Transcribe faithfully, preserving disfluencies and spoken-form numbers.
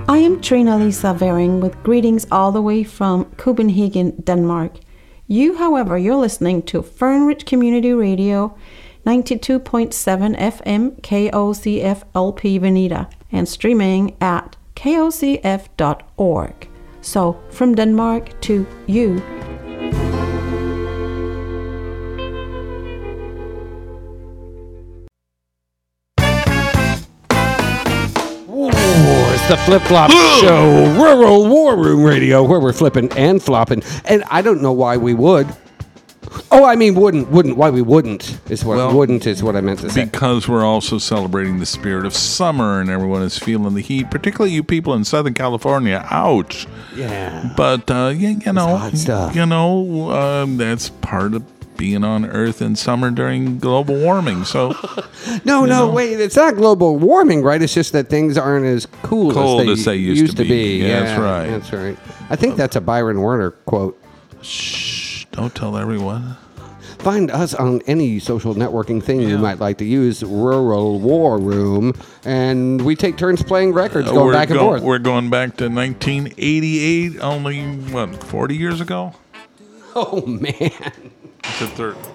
I am Trina Lisa Vering with greetings all the way from Copenhagen, Denmark. You, however, you're listening to Fernridge Community Radio, ninety-two point seven F M K O C F L P Veneta, and streaming at K O C F dot org. So, from Denmark to you. It's the Flip Flop Show, Rural War Room Radio, where we're flipping and flopping. And I don't know why we would. Oh, I mean, wouldn't, wouldn't. Why we wouldn't is what Well, wouldn't is what I meant to say. Because we're also celebrating the spirit of summer, and everyone is feeling the heat. Particularly you people in Southern California. Ouch. Yeah. But uh, you, you know, hot stuff. you know, um, that's part of being on Earth in summer during global warming. So No, no, know? wait. It's not global warming, right? It's just that things aren't as cool, Cold as they, as they used to to be. be. Yeah, that's right. That's right. I think that's a Byron Werner quote. shh, don't tell everyone. Find us on any social networking thing you Yeah. might like to use, Rural War Room, and we take turns playing records, Uh, going we're back and go- forth. We're going back to nineteen eighty-eight, only, what, forty years ago? Oh, man. It's a third.